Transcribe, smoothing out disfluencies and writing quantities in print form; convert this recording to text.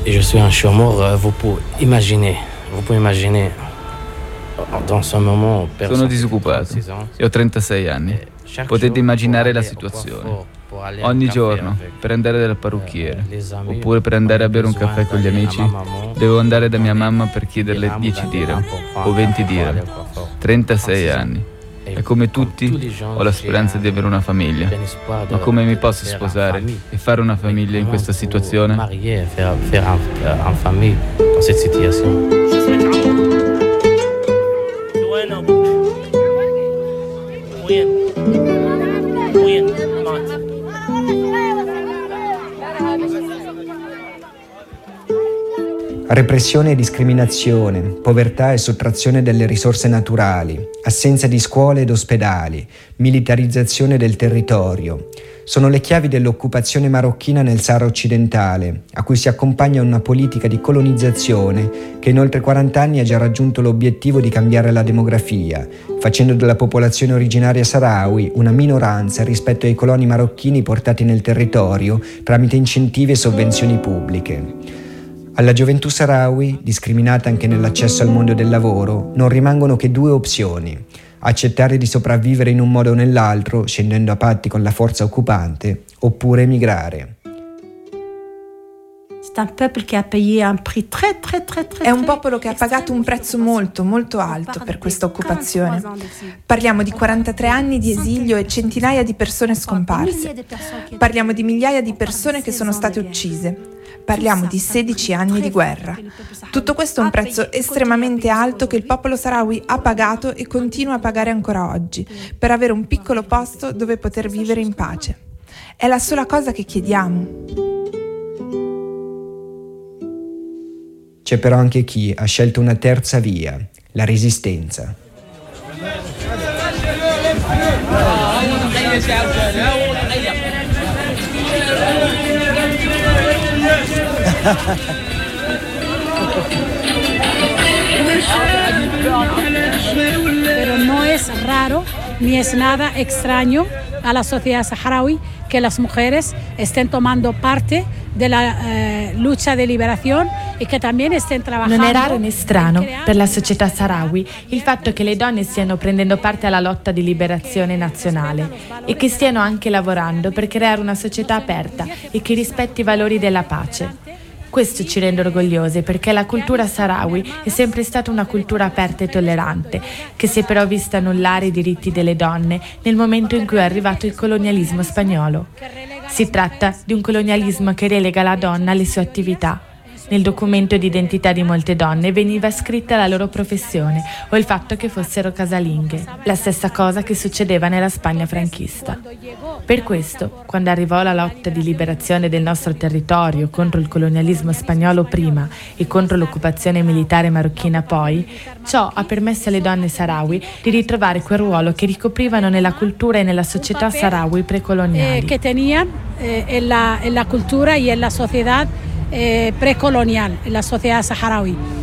et je suis un chômeur, vous pouvez imaginer dans ce moment. Sono disoccupato e ho 36 anni. Potete immaginare la situazione. Ogni giorno, per andare dal parrucchiere, oppure per andare a bere un caffè con gli amici, devo andare da mia mamma per chiederle 10 dirham o 20 dirham. 36 anni. E come tutti, ho la speranza di avere una famiglia. Ma come mi posso sposare e fare una famiglia in questa situazione? Repressione e discriminazione, povertà e sottrazione delle risorse naturali, assenza di scuole ed ospedali, militarizzazione del territorio. Sono le chiavi dell'occupazione marocchina nel Sahara occidentale, a cui si accompagna una politica di colonizzazione che in oltre 40 anni ha già raggiunto l'obiettivo di cambiare la demografia, facendo della popolazione originaria saharawi una minoranza rispetto ai coloni marocchini portati nel territorio tramite incentivi e sovvenzioni pubbliche. Alla gioventù sahrawi, discriminata anche nell'accesso al mondo del lavoro, non rimangono che due opzioni: accettare di sopravvivere in un modo o nell'altro, scendendo a patti con la forza occupante, oppure emigrare. È un popolo che ha pagato un prezzo molto, molto alto per questa occupazione. Parliamo di 43 anni di esilio e centinaia di persone scomparse. Parliamo di migliaia di persone che sono state uccise. Parliamo di 16 anni di guerra. Tutto questo è un prezzo estremamente alto che il popolo sahrawi ha pagato e continua a pagare ancora oggi, per avere un piccolo posto dove poter vivere in pace. È la sola cosa che chiediamo. C'è però anche chi ha scelto una terza via, la resistenza. Pero no es raro ni es nada extraño a la sociedad saharaui que las mujeres estén tomando parte de la lucha de liberación y che también estén trabajando. Non è raro né strano per la società sahrawi il fatto che le donne stiano prendendo parte alla lotta di liberazione nazionale e che stiano anche lavorando per creare una società aperta e che rispetti i valori della pace. Questo ci rende orgogliosi perché la cultura sahrawi è sempre stata una cultura aperta e tollerante, che si è però vista annullare i diritti delle donne nel momento in cui è arrivato il colonialismo spagnolo. Si tratta di un colonialismo che relega la donna alle sue attività. Nel documento di identità di molte donne veniva scritta la loro professione o il fatto che fossero casalinghe, la stessa cosa che succedeva nella Spagna franchista. Per questo, quando arrivò la lotta di liberazione del nostro territorio contro il colonialismo spagnolo prima e contro l'occupazione militare marocchina poi, ciò ha permesso alle donne sahrawi di ritrovare quel ruolo che ricoprivano nella cultura e nella società sahrawi precoloniali. Che tenían en la cultura y en la sociedad precolonial, en la sociedad saharaui.